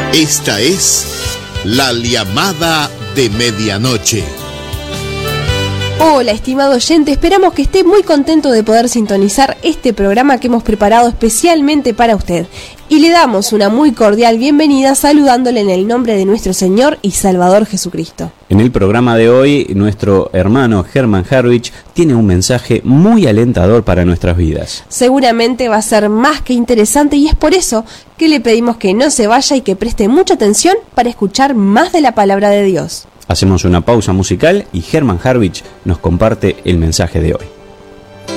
Esta es La Llamada de Medianoche. Hola, estimado oyente, esperamos que esté muy contento de poder sintonizar este programa que hemos preparado especialmente para usted. Y le damos una muy cordial bienvenida saludándole en el nombre de nuestro Señor y Salvador Jesucristo. En el programa de hoy, nuestro hermano Herman Harwich tiene un mensaje muy alentador para nuestras vidas. Seguramente va a ser más que interesante y es por eso que le pedimos que no se vaya y que preste mucha atención para escuchar más de la palabra de Dios. Hacemos una pausa musical y Herman Harwich nos comparte el mensaje de hoy.